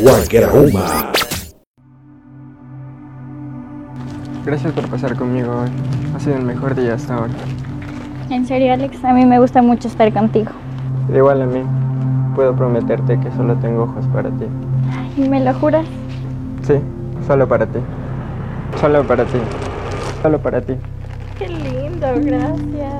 Guayquerahuma. Gracias por pasar conmigo hoy. Ha sido el mejor día hasta ahora. En serio, Alex, a mí me gusta mucho estar contigo. Igual a mí. Puedo prometerte que solo tengo ojos para ti. ¿Y me lo juras? Sí, solo para ti. Solo para ti. Solo para ti. Qué lindo, gracias.